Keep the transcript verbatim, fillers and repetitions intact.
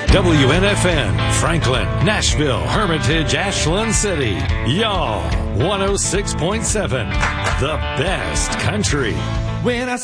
W N F N, Franklin, Nashville, Hermitage, Ashland City. Y'all, one oh six point seven, the best country. When I